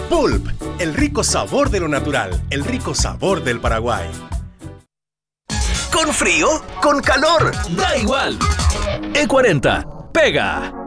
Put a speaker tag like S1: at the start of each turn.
S1: Pulp, el rico sabor de lo natural, el rico sabor del Paraguay.
S2: ¿Con frío? ¿Con calor? Da igual. E40, pega.